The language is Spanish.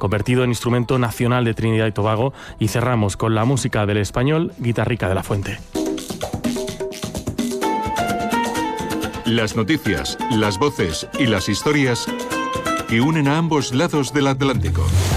convertido en instrumento nacional de Trinidad y Tobago, y cerramos con la música del español Guitarrica de la Fuente. Las noticias, las voces y las historias que unen a ambos lados del Atlántico.